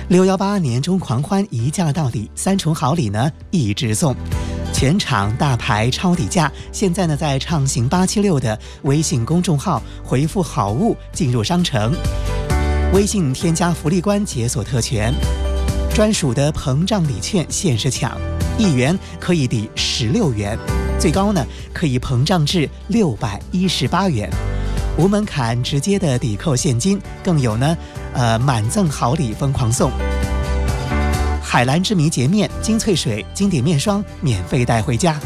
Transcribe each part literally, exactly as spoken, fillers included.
六一八年终狂欢一价到底，三重好礼呢一直送，全场大牌超底价。现在呢在畅行八七六的微信公众号回复好物进入商城，微信添加福利官解锁特权，专属的膨胀礼券限时抢，一元可以抵十六元，最高呢可以膨胀至六百一十八元，无门槛直接的抵扣现金，更有呢呃满赠好礼疯狂送。海蓝之谜洁面、精粹水经典面霜免费带回家。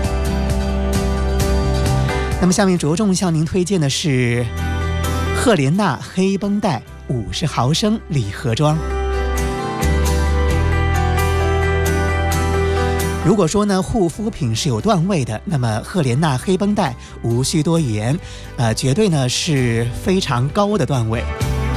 那么下面着重向您推荐的是赫莲娜黑绷带五十毫升礼盒装。如果说呢护肤品是有段位的，那么赫莲娜黑绷带无需多言，呃，绝对呢是非常高的段位。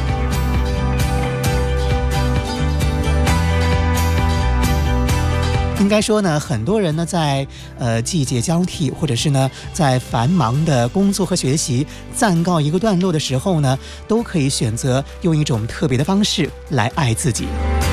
应该说呢，很多人呢在呃季节交替，或者是呢在繁忙的工作和学习暂告一个段落的时候呢，都可以选择用一种特别的方式来爱自己。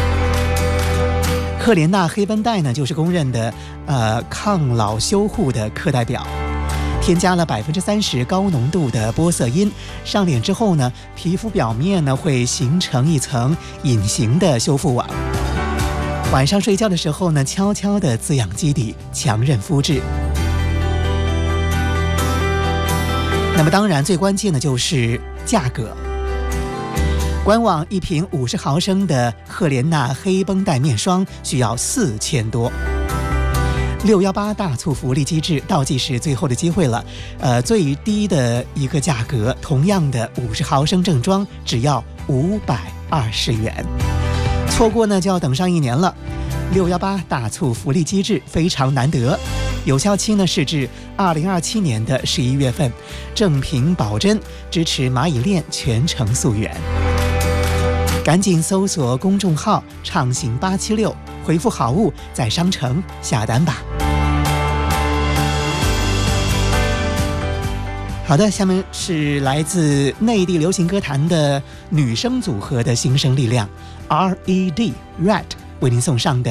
赫莲娜黑绷带呢，就是公认的呃抗老修护的课代表，添加了百分之三十高浓度的玻色因，上脸之后呢，皮肤表面呢会形成一层隐形的修复网。晚上睡觉的时候呢，悄悄地滋养基底，强韧肤质。那么当然最关键的就是价格。官网一瓶五十毫升的赫莲娜黑绷带面霜需要四千多。六一八大促福利机制倒计时最后的机会了，呃，最低的一个价格，同样的五十毫升正装只要五百二十元。错过呢就要等上一年了。六一八大促福利机制非常难得，有效期呢是至二零二七年的十一月份，正品保真，支持蚂蚁链全程溯源。赶紧搜索公众号畅行八七六，回复好物在商城下单吧。好的，下面是来自内地流行歌坛的女生组合的新生力量 R E D Red 为您送上的